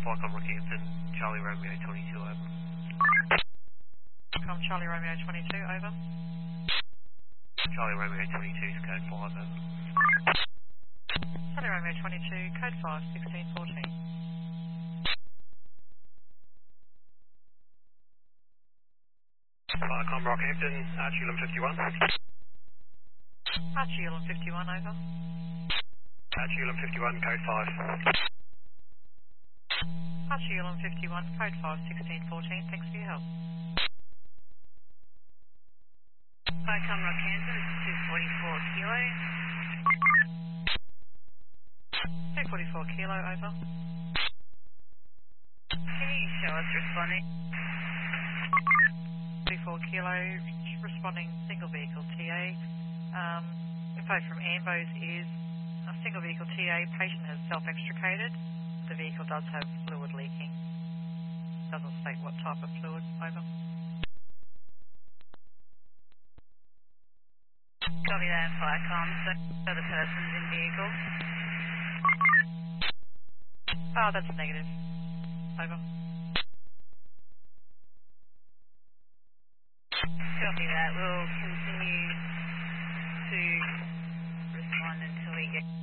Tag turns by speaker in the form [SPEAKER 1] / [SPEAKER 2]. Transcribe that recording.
[SPEAKER 1] Flycom Rockhampton, Charlie Romeo 22, over.
[SPEAKER 2] From Charlie Romeo 22, over.
[SPEAKER 1] Charlie Romeo 22 is code 5, over.
[SPEAKER 2] Charlie Romeo 22, code 5, 1614.
[SPEAKER 1] Flycom Rockhampton, Archie Ulam 51.
[SPEAKER 2] Archie Ulam 51, over.
[SPEAKER 1] Archie Ulam 51, code 5.
[SPEAKER 2] Archie Ulam 51, code 5, 1614. Thanks for your help.
[SPEAKER 3] Flycom Rockhampton, this is 244 kilo.
[SPEAKER 2] 244 kilo, over.
[SPEAKER 3] Can you show us responding?
[SPEAKER 2] 24 kilo, responding single vehicle TA. Info from Ambos is a single vehicle TA, patient has self-extricated. The vehicle does have fluid leaking. Doesn't state what type of fluid, over.
[SPEAKER 3] Copy that, Flycom. So the person's in vehicle.
[SPEAKER 2] That's a negative. Over.
[SPEAKER 3] Copy that. We'll continue to respond until we get